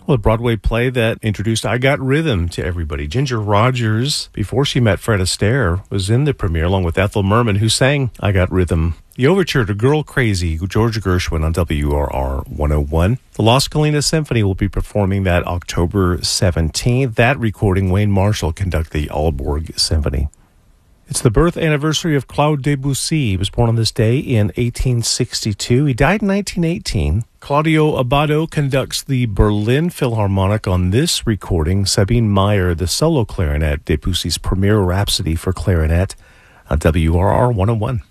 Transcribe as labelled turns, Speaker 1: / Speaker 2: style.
Speaker 1: Well, a Broadway play that introduced I Got Rhythm to everybody. Ginger Rogers, before she met Fred Astaire, was in the premiere along with Ethel Merman, who sang I Got Rhythm. The overture to Girl Crazy, George Gershwin on WRR 101. The Las Colinas Symphony will be performing that October 17th. That recording, Wayne Marshall conduct the Aalborg Symphony. It's the birth anniversary of Claude Debussy. He was born on this day in 1862. He died in 1918. Claudio Abbado conducts the Berlin Philharmonic on this recording. Sabine Meyer, the solo clarinet, Debussy's premier rhapsody for clarinet on WRR 101.